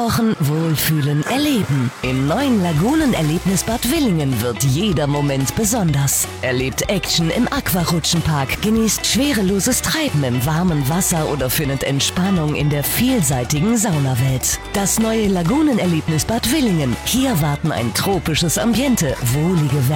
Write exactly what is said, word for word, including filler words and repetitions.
Eintauchen, Wohlfühlen, Erleben. Im neuen Lagunen-Erlebnisbad Willingen wird jeder Moment besonders. Erlebt Action im Aquarutschenpark, genießt schwereloses Treiben im warmen Wasser oder findet Entspannung in der vielseitigen Saunawelt. Das neue Lagunen-Erlebnisbad Willingen. Hier warten ein tropisches Ambiente, wohlige